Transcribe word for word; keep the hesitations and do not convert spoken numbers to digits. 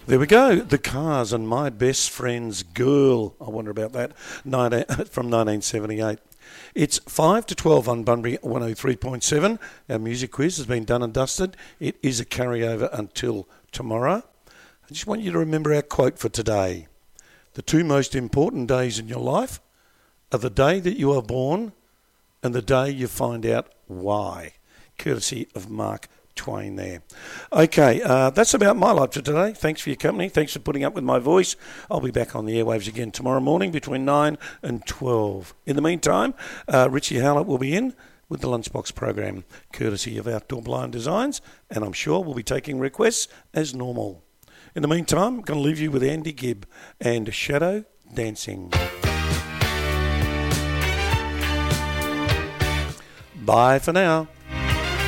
There we go. The Cars and My Best Friend's Girl. I wonder about that. nineteen, from nineteen seventy-eight. It's five to twelve on Bunbury one oh three point seven. Our music quiz has been done and dusted. It is a carryover until tomorrow. I just want you to remember our quote for today. The two most important days in your life are the day that you are born and the day you find out why. Courtesy of Mark Twain there. Okay, uh, that's about my life for today. Thanks for your company. Thanks for putting up with my voice. I'll be back on the airwaves again tomorrow morning between nine and twelve. In the meantime, uh, Richie Howlett will be in with the Lunchbox program, courtesy of Outdoor Blind Designs, and I'm sure we'll be taking requests as normal. In the meantime, I'm going to leave you with Andy Gibb and Shadow Dancing. Bye for now.